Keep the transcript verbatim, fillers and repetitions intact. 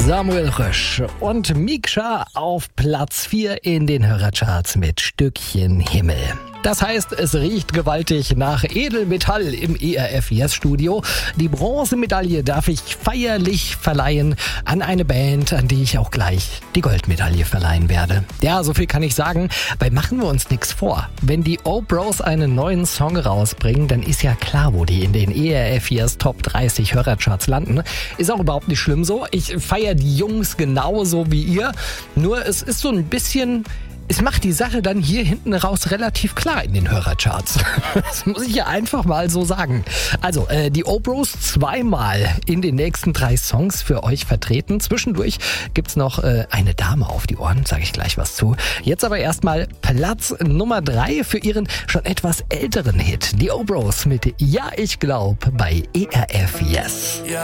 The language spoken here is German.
Samuel Rösch und Miksha auf Platz vier in den Hörercharts mit Stückchen Himmel. Das heißt, es riecht gewaltig nach Edelmetall im E R F Yes Studio. Die Bronzemedaille darf ich feierlich verleihen an eine Band, an die ich auch gleich die Goldmedaille verleihen werde. Ja, so viel kann ich sagen, weil machen wir uns nichts vor. Wenn die O-Bros einen neuen Song rausbringen, dann ist ja klar, wo die in den E R F Yes Top dreißig Hörercharts landen. Ist auch überhaupt nicht schlimm so. Ich feiere die Jungs genauso wie ihr. Nur es ist so ein bisschen... Es macht die Sache dann hier hinten raus relativ klar in den Hörercharts. Das muss ich ja einfach mal so sagen. Also, äh, die O-Bros zweimal in den nächsten drei Songs für euch vertreten. Zwischendurch gibt's noch äh, eine Dame auf die Ohren, sage ich gleich was zu. Jetzt aber erstmal Platz Nummer drei für ihren schon etwas älteren Hit. Die O-Bros mit Ja, ich glaub bei E R F Yes. Ja,